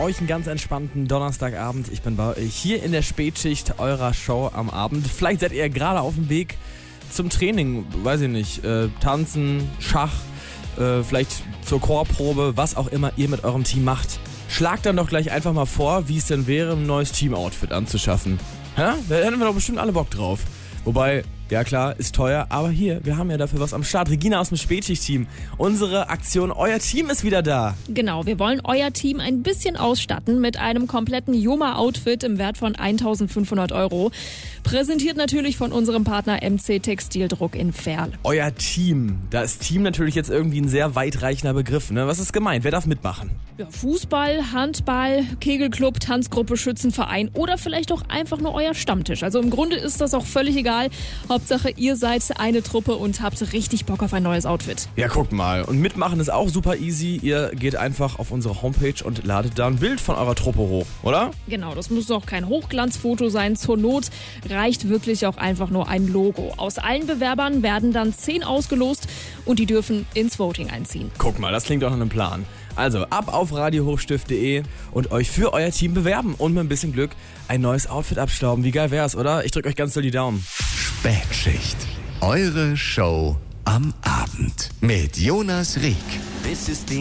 euch einen ganz entspannten Donnerstagabend. Ich bin bei euch hier in der Spätschicht eurer Show am Abend. Vielleicht seid ihr gerade auf dem Weg zum Training, weiß ich nicht, Tanzen, Schach, vielleicht zur Chorprobe, was auch immer ihr mit eurem Team macht. Schlagt dann doch gleich einfach mal vor, wie es denn wäre, ein neues Team-Outfit anzuschaffen. Da hätten wir doch bestimmt alle Bock drauf. Wobei, ja klar, ist teuer, aber hier, wir haben ja dafür was am Start. Regina aus dem Spätschicht-Team, unsere Aktion, euer Team ist wieder da. Genau, wir wollen euer Team ein bisschen ausstatten mit einem kompletten Joma-Outfit im Wert von 1.500 €. Präsentiert natürlich von unserem Partner MC Textildruck in Verl. Euer Team, da ist Team natürlich jetzt irgendwie ein sehr weitreichender Begriff, ne? Was ist gemeint? Wer darf mitmachen? Ja, Fußball, Handball, Kegelclub, Tanzgruppe, Schützenverein oder vielleicht auch einfach nur euer Stammtisch. Also im Grunde ist das auch völlig egal. Hauptsache, ihr seid eine Truppe und habt richtig Bock auf ein neues Outfit. Ja, guck mal. Und mitmachen ist auch super easy. Ihr geht einfach auf unsere Homepage und ladet da ein Bild von eurer Truppe hoch, oder? Genau, das muss auch kein Hochglanzfoto sein. Zur Not reicht wirklich auch einfach nur ein Logo. Aus allen Bewerbern werden dann 10 ausgelost und die dürfen ins Voting einziehen. Guck mal, das klingt doch nach einem Plan. Also ab auf radiohochstift.de und euch für euer Team bewerben und mit ein bisschen Glück ein neues Outfit abstauben. Wie geil wär's, oder? Ich drück euch ganz doll die Daumen. Spätschicht. Eure Show am Abend mit Jonas Rieck. This is the